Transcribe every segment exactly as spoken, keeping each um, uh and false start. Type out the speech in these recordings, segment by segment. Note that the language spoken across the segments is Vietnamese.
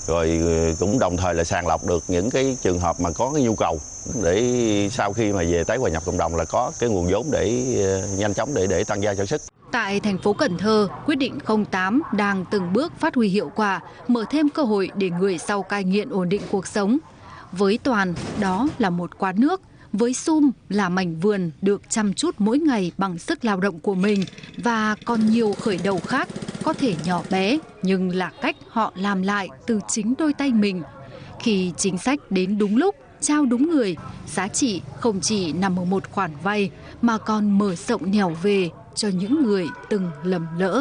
rồi cũng đồng thời là sàng lọc được những cái trường hợp mà có cái nhu cầu để sau khi mà về tái hòa nhập cộng đồng là có cái nguồn vốn để nhanh chóng để để tăng gia sản xuất. Tại thành phố Cần Thơ, quyết định không tám đang từng bước phát huy hiệu quả, mở thêm cơ hội để người sau cai nghiện ổn định cuộc sống. Với Toàn, đó là một quán nước, với Sum là mảnh vườn được chăm chút mỗi ngày bằng sức lao động của mình, và còn nhiều khởi đầu khác, có thể nhỏ bé nhưng là cách họ làm lại từ chính đôi tay mình. Khi chính sách đến đúng lúc, trao đúng người, giá trị không chỉ nằm ở một khoản vay mà còn mở rộng nẻo về cho những người từng lầm lỡ.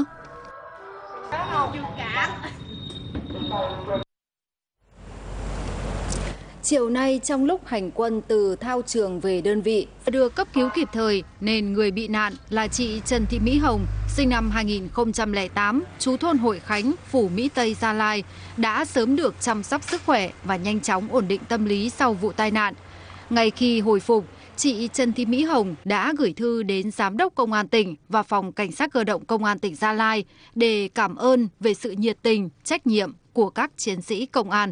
Chiều nay trong lúc hành quân từ thao trường về đơn vị được cấp cứu kịp thời nên người bị nạn là chị Trần Thị Mỹ Hồng, sinh năm hai nghìn không trăm lẻ tám, trú thôn Hội Khánh, Phủ Mỹ Tây, Gia Lai, đã sớm được chăm sóc sức khỏe và nhanh chóng ổn định tâm lý sau vụ tai nạn. Ngay khi hồi phục, chị Trần Thị Mỹ Hồng đã gửi thư đến Giám đốc Công an tỉnh và Phòng Cảnh sát Cơ động Công an tỉnh Gia Lai để cảm ơn về sự nhiệt tình, trách nhiệm của các chiến sĩ công an.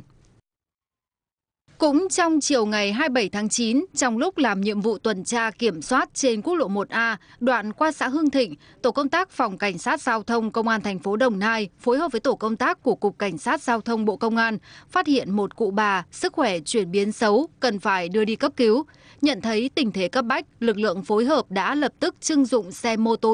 Cũng trong chiều ngày hai mươi bảy tháng chín, trong lúc làm nhiệm vụ tuần tra kiểm soát trên quốc lộ một A, đoạn qua xã Hưng Thịnh, tổ công tác Phòng Cảnh sát Giao thông Công an thành phố Đồng Nai phối hợp với tổ công tác của Cục Cảnh sát Giao thông Bộ Công an phát hiện một cụ bà sức khỏe chuyển biến xấu, cần phải đưa đi cấp cứu. Nhận thấy tình thế cấp bách, lực lượng phối hợp đã lập tức trưng dụng xe mô tô